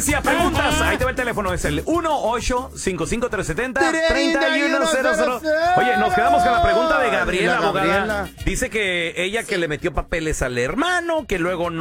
audiencia, preguntas. Ahí te va el teléfono, es el 1-855-370-3100. Oye, nos quedamos con la pregunta de Gabriela, abogada. Dice que ella que le metió papeles al hermano, que luego no